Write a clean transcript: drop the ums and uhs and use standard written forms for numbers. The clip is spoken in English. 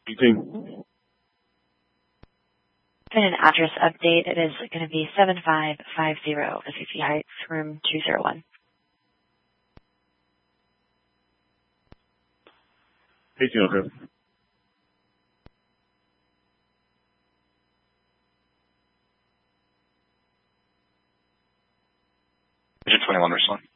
18. And an address update, it is going to be 7550 Pacific Heights, room 201. 18, okay. Agent 21, respond.